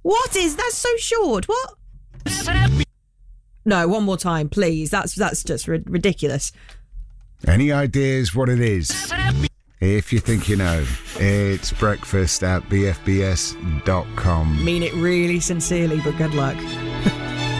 What is that? So short. What? No, one more time, please. That's just ridiculous. Any ideas what it is? If you think you know, it's breakfast at bfbs.com. Mean it really sincerely, but good luck.